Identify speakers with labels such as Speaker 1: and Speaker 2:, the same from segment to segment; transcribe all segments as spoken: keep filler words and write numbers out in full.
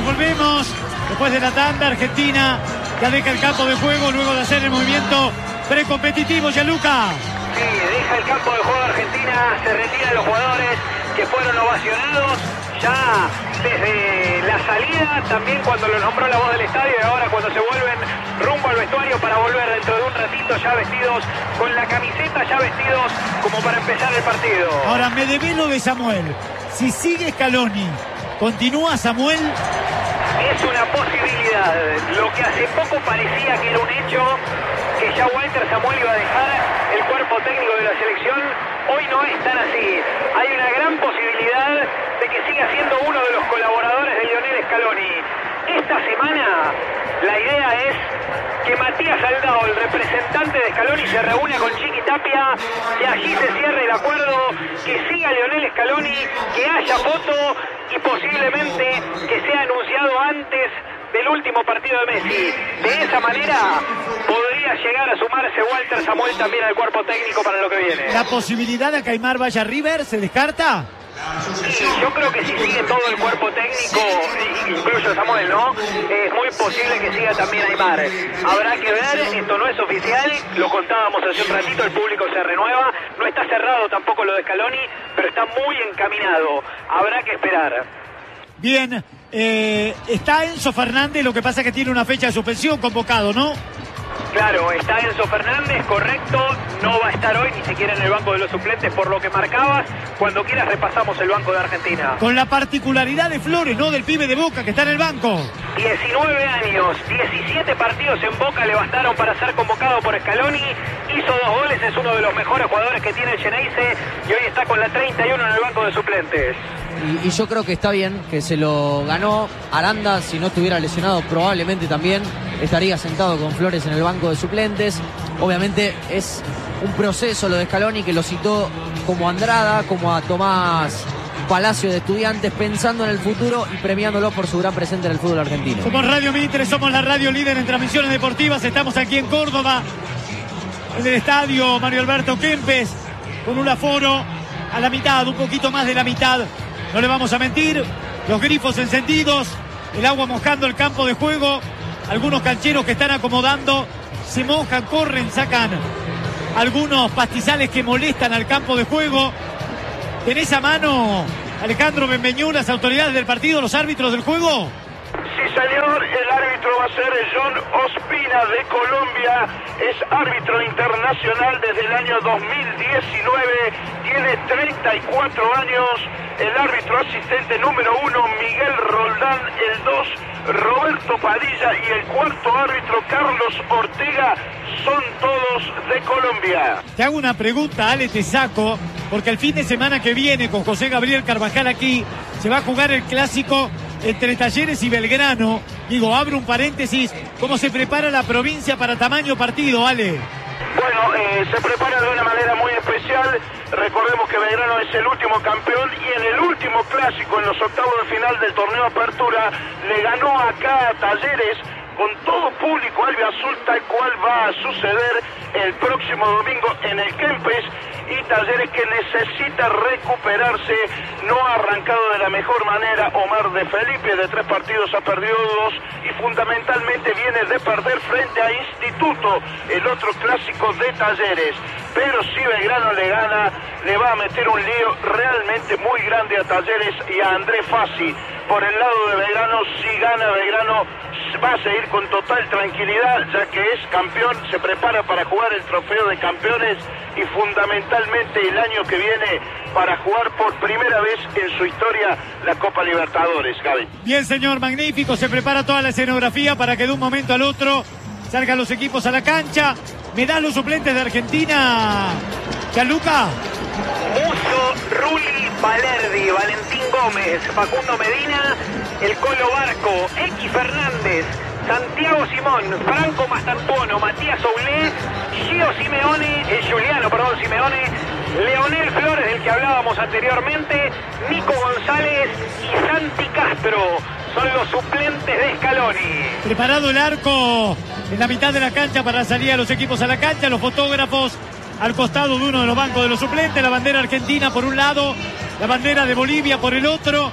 Speaker 1: señores, volvemos. Después de la tanda, Argentina ya deja el campo de juego luego de hacer el movimiento precompetitivo. Gianluca.
Speaker 2: Sí, deja el campo de juego Argentina, se retiran los jugadores que fueron ovacionados ya desde la salida, también cuando lo nombró la voz del estadio, y ahora cuando se vuelven rumbo al vestuario para volver dentro de un ratito ya vestidos con la camiseta, ya vestidos como para empezar el partido.
Speaker 1: Ahora me develo de Samuel. Si sigue Scaloni, ¿continúa Samuel?
Speaker 2: Es una posibilidad. Lo que hace poco parecía que era un hecho, que ya Walter Samuel iba a dejar el cuerpo técnico de la selección, hoy no es tan así. Hay una gran posibilidad de que siga siendo uno de los colaboradores de Lionel Scaloni. Esta semana la idea es que Matías Aldao, el representante de Scaloni, se reúna con Chiqui Tapia, que allí se cierre el acuerdo, que siga Lionel Scaloni, que haya foto y posiblemente que sea anunciado antes del último partido de Messi. De esa manera podría llegar a sumarse Walter Samuel también al cuerpo técnico para lo que viene.
Speaker 1: ¿La posibilidad de que Aimar vaya a River se descarta?
Speaker 2: Sí, yo creo que si sigue todo el cuerpo técnico, incluso Samuel, ¿no? Es muy posible que siga también Aimar. Habrá que ver, esto no es oficial, lo contábamos hace un ratito, el público se renueva, no está cerrado tampoco lo de Scaloni, pero está muy encaminado, habrá que esperar.
Speaker 1: Bien, eh, está Enzo Fernández, lo que pasa es que tiene una fecha de suspensión convocado, ¿no?
Speaker 2: Claro, está Enzo Fernández, correcto, no va a estar hoy ni siquiera en el banco de los suplentes por lo que marcabas. Cuando quieras repasamos el banco de Argentina.
Speaker 1: Con la particularidad de Flores, ¿no? Del pibe de Boca que está en el banco.
Speaker 2: diecinueve años, diecisiete partidos en Boca le bastaron para ser convocado por Scaloni. Hizo dos goles, es uno de los mejores jugadores que tiene el Geneise y hoy está con la treinta y uno en el banco de suplentes.
Speaker 3: Y, y yo creo que está bien, que se lo ganó. Aranda, si no estuviera lesionado, probablemente también estaría sentado con Flores en el banco de suplentes. Obviamente es un proceso lo de Scaloni, que lo citó como Andrada, como a Tomás Palacio de Estudiantes, pensando en el futuro y premiándolo por su gran presente en el fútbol argentino.
Speaker 1: Somos Radio Mitre, somos la radio líder en transmisiones deportivas. Estamos aquí en Córdoba, en el estadio Mario Alberto Kempes, con un aforo a la mitad, un poquito más de la mitad. No le vamos a mentir, los grifos encendidos, el agua mojando el campo de juego, algunos cancheros que están acomodando, se mojan, corren, sacan algunos pastizales que molestan al campo de juego. ¿Tenés a mano, Alejandro Benveñú, las autoridades del partido, los árbitros del juego?
Speaker 4: Sí, señor, el árbitro va a ser John Ospina de Colombia, es árbitro internacional desde el año dos mil diecinueve, tiene treinta y cuatro años. El árbitro asistente número uno, Miguel Roldán, el dos, Roberto Padilla, y el cuarto árbitro, Carlos Ortega, son todos de Colombia.
Speaker 1: Te hago una pregunta, Ale, te saco, porque el fin de semana que viene con José Gabriel Carvajal aquí, se va a jugar el clásico entre Talleres y Belgrano. Digo, abro un paréntesis, ¿cómo se prepara la provincia para tamaño partido, Ale?
Speaker 4: Bueno, eh, se prepara de una manera muy especial. Recordemos que Belgrano es el último campeón y en el último clásico, en los octavos de final del torneo Apertura, le ganó acá a Talleres con todo público albiazul, tal cual va a suceder el próximo domingo en el Kempes. Y Talleres, que necesita recuperarse, no ha arrancado de la mejor manera. Omar de Felipe, de tres partidos ha perdido dos y fundamentalmente viene de perder frente a Instituto, el otro clásico de Talleres. Pero si Belgrano le gana, le va a meter un lío realmente muy grande a Talleres y a André Fassi. Por el lado de Belgrano, si gana Belgrano, va a seguir con total tranquilidad, ya que es campeón, se prepara para jugar el trofeo de campeones y fundamentalmente el año que viene para jugar por primera vez en su historia la Copa Libertadores, Gaby.
Speaker 1: Bien, señor, magnífico, se prepara toda la escenografía para que de un momento al otro salgan los equipos a la cancha. ¿Me das los suplentes de Argentina, Gianluca?
Speaker 2: Musso, Rulli, Valerdi, Valentín Gómez, Facundo Medina, el Colo Barco, X Fernández, Santiago Simón, Franco Mastampono, Matías Oulé, Gio Simeone, eh, Juliano, perdón, Simeone, Leonel Flores, del que hablábamos anteriormente, Nico González y Santi Castro. Son los suplentes de Scaloni.
Speaker 1: Preparado el arco en la mitad de la cancha para salir a los equipos a la cancha, los fotógrafos al costado de uno de los bancos de los suplentes, la bandera argentina por un lado, la bandera de Bolivia por el otro.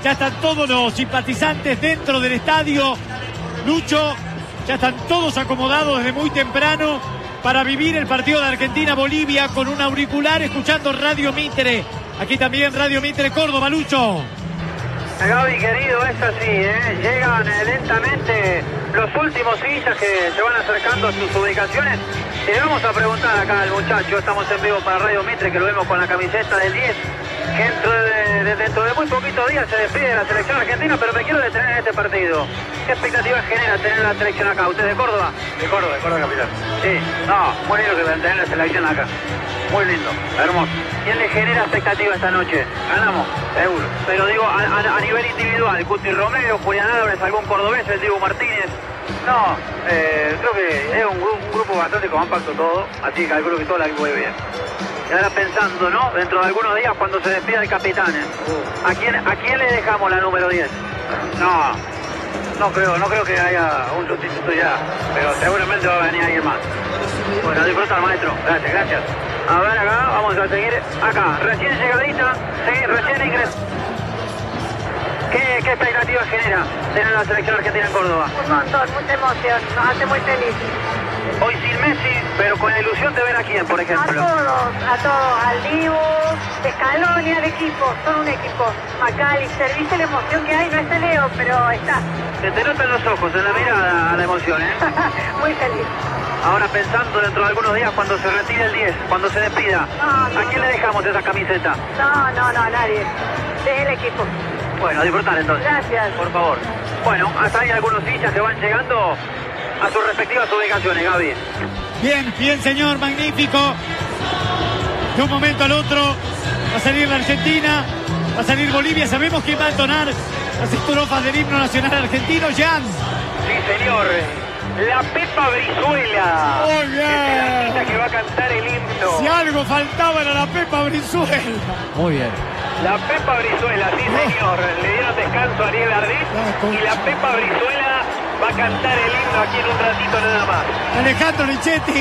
Speaker 1: Ya están todos los simpatizantes dentro del estadio. Lucho, ya están todos acomodados desde muy temprano para vivir el partido de Argentina-Bolivia con un auricular escuchando Radio Mitre. Aquí también Radio Mitre Córdoba, Lucho.
Speaker 2: Gaby, querido, es así, ¿eh? Llegan eh, lentamente los últimos hinchas que se van acercando a sus ubicaciones. Y le vamos a preguntar acá al muchacho, estamos en vivo para Radio Mitre, que lo vemos con la camiseta del diez, que dentro de, de, dentro de muy poquitos días se despide de la selección argentina, pero me quiero detener en este partido. ¿Qué expectativas genera tener la selección acá? ¿Usted de Córdoba? De Córdoba, de Córdoba, capitán. Sí, no, muy lindo que tener la selección acá. Muy lindo, hermoso. ¿Quién le genera expectativa esta noche? Ganamos, seguro. Pero digo, a, a, a nivel individual, Cuti Romero, Julián Álvarez, algún cordobés, el Diego Martínez. No, eh, creo que es un, un grupo bastante compacto todo, así que calculo que todo la muy bien. Y ahora pensando, ¿no? Dentro de algunos días cuando se despida el capitán, ¿eh? ¿A quién, ¿A quién le dejamos la número diez? No, no creo, no creo que haya un sustituto ya, pero seguramente va a venir alguien más. Bueno, disfruta, maestro. Gracias, gracias. A ver acá, vamos a seguir acá. Recién llegadita, sí, recién ingreso. ¿Qué, ¿Qué expectativas genera tener la selección argentina en Córdoba?
Speaker 5: Un montón, mucha emoción, nos hace muy feliz.
Speaker 2: Hoy sin Messi, pero con la ilusión de ver a quién, por ejemplo.
Speaker 5: A todos, a todos, al Divo, Scaloni, al equipo, son un equipo. McAllister, viste la emoción que hay, no está Leo, pero está.
Speaker 2: Se te notan los ojos, en la mirada, la emoción, ¿eh?
Speaker 5: Muy feliz.
Speaker 2: Ahora pensando dentro de algunos días cuando se retire el diez, cuando se despida,
Speaker 5: no, no,
Speaker 2: ¿a quién
Speaker 5: no.
Speaker 2: le dejamos esa camiseta?
Speaker 5: No, no, no, a nadie. Es el equipo.
Speaker 2: Bueno, a disfrutar entonces.
Speaker 5: Gracias.
Speaker 2: Por favor. Bueno, hasta hay algunos hinchas que van llegando a sus respectivas ubicaciones, Gaby.
Speaker 1: Bien, bien, señor, magnífico. De un momento al otro va a salir la Argentina, va a salir Bolivia. Sabemos quién va a entonar las estrofas del himno nacional argentino, Jan.
Speaker 2: Sí, señor. La Pepa Brizuela.
Speaker 1: Muy bien.
Speaker 2: Es la que va a cantar el himno.
Speaker 1: Si algo faltaba era la Pepa Brizuela.
Speaker 3: Muy bien.
Speaker 2: La Pepa Brizuela, sí, señor. Le dieron descanso a Ariel Ardit y la Pepa Brizuela va a cantar el himno aquí en un ratito nada más.
Speaker 1: Alejandro Lichetti,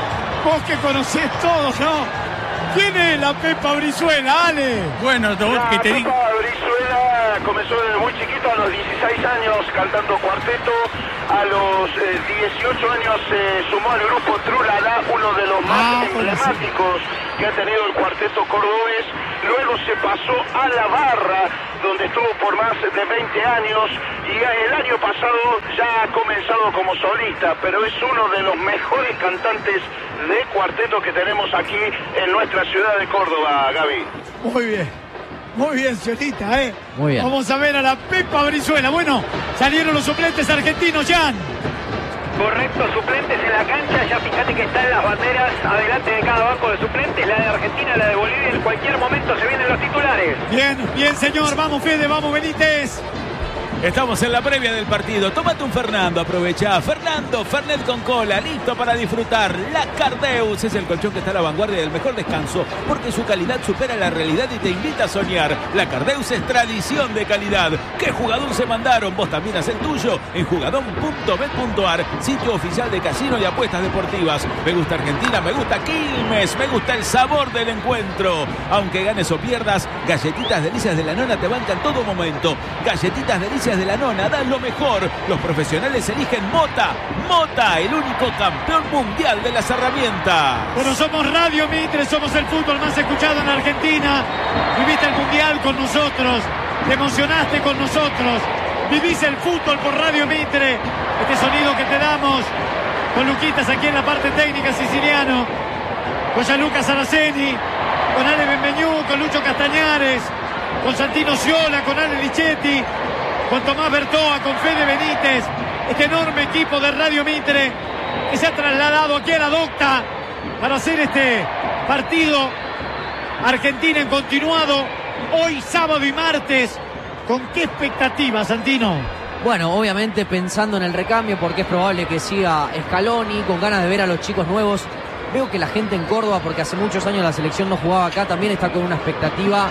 Speaker 1: vos que conocés todo, ¿no? ¿Quién es la Pepa Brizuela, Ale?
Speaker 6: Bueno, vos que te digo.
Speaker 4: La Pepa Brizuela comenzó desde muy chiquito, a los dieciséis años, cantando cuarteto. A los eh, dieciocho años se eh, sumó al grupo Trulala, uno de los más
Speaker 1: Ah,
Speaker 4: emblemáticos que ha tenido el cuarteto cordobés. Luego se pasó a La Barra, donde estuvo por más de veinte años, y el año pasado ya ha comenzado como solista, pero es uno de los mejores cantantes de cuarteto que tenemos aquí en nuestra ciudad de Córdoba, Gaby.
Speaker 1: Muy bien. Muy bien, señorita, ¿eh?
Speaker 3: Muy bien.
Speaker 1: Vamos a ver a la Pepa Brizuela. Bueno, salieron los suplentes argentinos, Jan.
Speaker 2: Correcto, suplentes en la cancha, ya fíjate que están las banderas adelante de cada banco de suplentes, la de Argentina, la de Bolivia, en cualquier momento se vienen los titulares.
Speaker 1: Bien, bien, señor. Vamos, Fede, vamos, Benítez.
Speaker 6: Estamos en la previa del partido. Tómate un Fernando, aprovecha. Fernando, Fernet con cola, listo para disfrutar. La Cardeus es el colchón que está a la vanguardia del mejor descanso, porque su calidad supera la realidad y te invita a soñar. La Cardeus es tradición de calidad. ¿Qué jugador se mandaron? Vos también haz el tuyo en jugadón punto bet punto ar, sitio oficial de casino y apuestas deportivas. Me gusta Argentina, me gusta Quilmes, me gusta el sabor del encuentro. Aunque ganes o pierdas, Galletitas Delicias de la Nona te bancan en todo momento. Galletitas Delicias de la Nona, dan lo mejor. Los profesionales eligen Mota. Mota, el único campeón mundial de las herramientas.
Speaker 1: Bueno, somos Radio Mitre, somos el fútbol más escuchado en Argentina. Viviste el Mundial con nosotros, te emocionaste con nosotros. Vivís el fútbol por Radio Mitre. Este sonido que te damos con Luquitas aquí en la parte técnica, siciliano, con Gianluca Saraceni, con Ale Benveñú, con Lucho Castañares, con Santino Sciola, con Ale Lichetti, con Tomás Bertoa, con Fede Benítez, este enorme equipo de Radio Mitre que se ha trasladado aquí a la Docta para hacer este partido Argentina en continuado, hoy sábado y martes. ¿Con qué expectativas, Santino?
Speaker 3: Bueno, obviamente pensando en el recambio, porque es probable que siga Scaloni, con ganas de ver a los chicos nuevos. Veo que la gente en Córdoba, porque hace muchos años la selección no jugaba acá, también está con una expectativa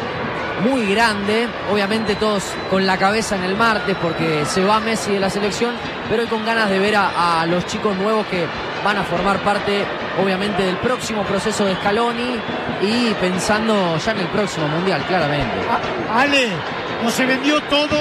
Speaker 3: muy grande, obviamente todos con la cabeza en el martes porque se va Messi de la selección, pero hoy con ganas de ver a, a los chicos nuevos que van a formar parte obviamente del próximo proceso de Scaloni y pensando ya en el próximo Mundial, claramente.
Speaker 1: Ale, no se vendió todo,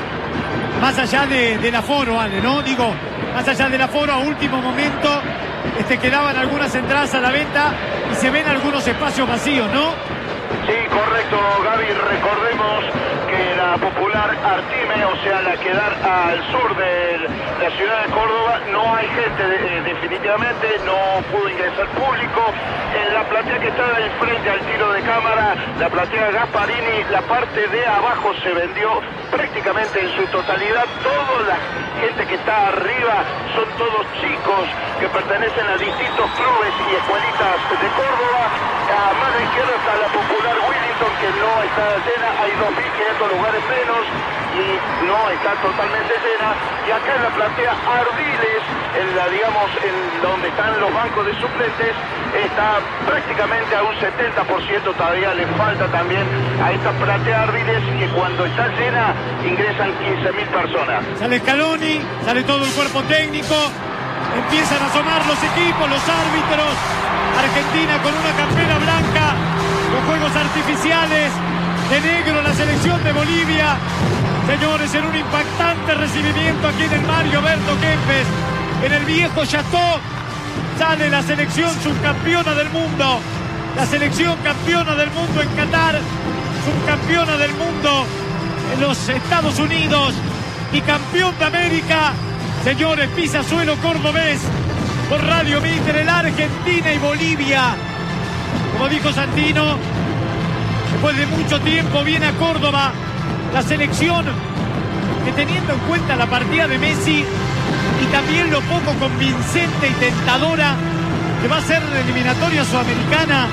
Speaker 1: más allá de, del aforo, Ale, ¿no? Digo, más allá del aforo, a último momento este, quedaban algunas entradas a la venta y se ven algunos espacios vacíos, ¿no?
Speaker 4: Sí, correcto, Gaby. Recordemos que la popular Artime, o sea, la que da al sur de la ciudad de Córdoba, no hay gente, eh, definitivamente, no pudo ingresar público. En la platea que está enfrente al tiro de cámara, la platea Gasparini, la parte de abajo se vendió prácticamente en su totalidad. Toda la gente que está arriba son todos chicos que pertenecen a distintos clubes y escuelitas de Córdoba. A mano izquierda está la popular Willington, que no está llena, hay dos mil quinientos lugares menos y no está totalmente llena. Y acá en la platea Ardiles, en la, digamos, en donde están los bancos de suplentes, está prácticamente a un setenta por ciento, todavía le falta también a esta platea Ardiles, que cuando está llena ingresan quince mil personas.
Speaker 1: Sale Scaloni, sale todo el cuerpo técnico, empiezan a asomar los equipos, los árbitros. Argentina con una campera blanca, con juegos artificiales, de negro la selección de Bolivia. Señores, en un impactante recibimiento aquí en el Mario Berto Kempes, en el viejo Chateau, sale la selección subcampeona del mundo, la selección campeona del mundo en Qatar, subcampeona del mundo en los Estados Unidos y campeón de América. Señores, pisa suelo cordobés por Radio Mitre, la Argentina y Bolivia. Como dijo Santino, después de mucho tiempo viene a Córdoba la selección que, teniendo en cuenta la partida de Messi y también lo poco convincente y tentadora que va a ser la eliminatoria sudamericana,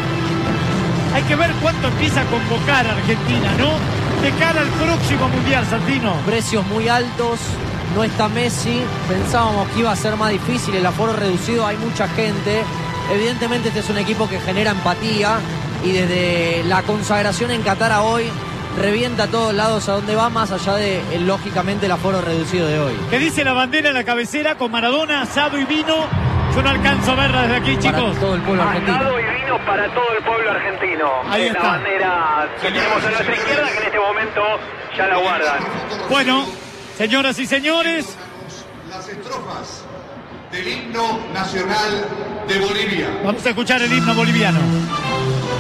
Speaker 1: hay que ver cuánto empieza a convocar a Argentina, ¿no? De cara al próximo Mundial, Santino.
Speaker 3: Precios muy altos, no está Messi, pensábamos que iba a ser más difícil, el aforo reducido, hay mucha gente. Evidentemente este es un equipo que genera empatía y desde la consagración en Qatar a hoy revienta a todos lados a donde va, más allá de, eh, lógicamente, el aforo reducido de hoy.
Speaker 1: ¿Qué dice la bandera en la cabecera con Maradona, asado y vino? Yo no alcanzo a verla desde aquí, chicos.
Speaker 3: Para todo el pueblo argentino.
Speaker 2: Asado y vino para todo el pueblo argentino.
Speaker 1: Ahí
Speaker 2: es
Speaker 1: está.
Speaker 2: la bandera que tenemos a nuestra izquierda, que en este momento ya la guardan.
Speaker 1: Bueno, señoras y señores,
Speaker 7: las estrofas del himno nacional de Bolivia.
Speaker 1: vamos a escuchar el himno boliviano.